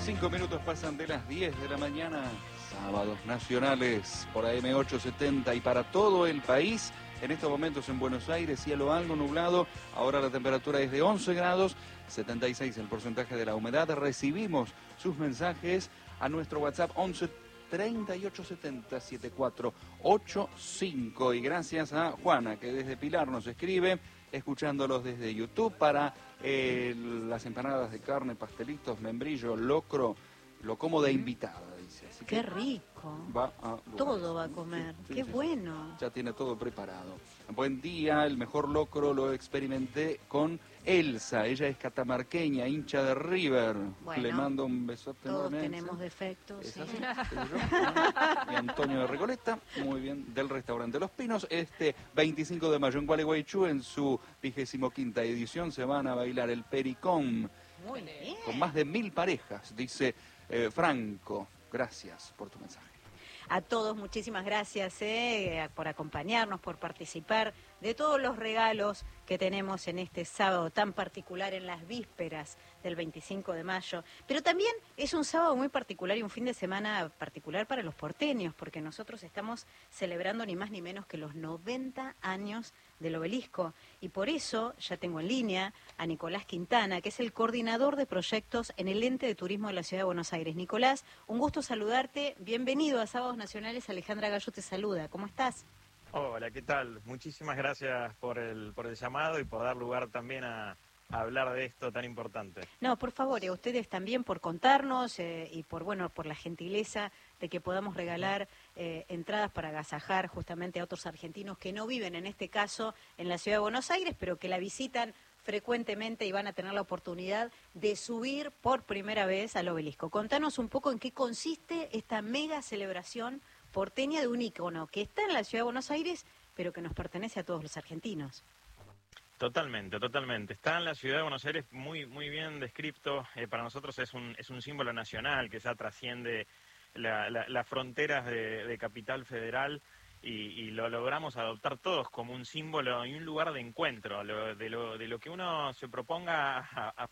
5 minutos pasan de las 10 de la mañana, sábados nacionales por AM870 y para todo el país. En estos momentos en Buenos Aires, cielo algo nublado, ahora la temperatura es de 11 grados, 76 el porcentaje de la humedad. Recibimos sus mensajes a nuestro WhatsApp 11 3870 7485 y gracias a Juana que desde Pilar nos escribe, escuchándolos desde YouTube para las empanadas de carne, pastelitos, membrillo, locro, lo como de invitada, dice. Así Qué rico. Todo va a comer. Sí, Qué sí, bueno. ya tiene todo preparado. Buen día, el mejor locro lo experimenté con Elsa. Ella es catamarqueña, hincha de River. Bueno, le mando un besote todos enorme. tenemos defectos. ¿Es Sí. así? Y Antonio de Recoleta, muy bien, del restaurante Los Pinos. Este 25 de mayo en Gualeguaychú, en su 25ª edición, se van a bailar el Pericón. Muy bien. Con más de 1000 parejas, dice Franco. Gracias por tu mensaje. A todos, muchísimas gracias por acompañarnos, por participar de todos los regalos que tenemos en este sábado tan particular, en las vísperas del 25 de mayo. Pero también es un sábado muy particular y un fin de semana particular para los porteños, porque nosotros estamos celebrando ni más ni menos que los 90 años del Obelisco. Y por eso ya tengo en línea a Nicolás Quintana, que es el coordinador de proyectos en el Ente de Turismo de la Ciudad de Buenos Aires. Nicolás, un gusto saludarte. Bienvenido a Sábados Nacionales. Alejandra Gallo te saluda. ¿Cómo estás? Hola, ¿qué tal? Muchísimas gracias por el llamado y por dar lugar también a hablar de esto tan importante. No, por favor, a ustedes también por contarnos y por la gentileza de que podamos regalar entradas para agasajar justamente a otros argentinos que no viven, en este caso, en la Ciudad de Buenos Aires, pero que la visitan frecuentemente y van a tener la oportunidad de subir por primera vez al Obelisco. Contanos un poco en qué consiste esta mega celebración porteña de un ícono que está en la Ciudad de Buenos Aires, pero que nos pertenece a todos los argentinos. Totalmente, totalmente. Está en la Ciudad de Buenos Aires muy bien descrito. Para nosotros es un símbolo nacional que ya trasciende las fronteras de Capital Federal y lo logramos adoptar todos como un símbolo y un lugar de encuentro. De lo que uno se proponga a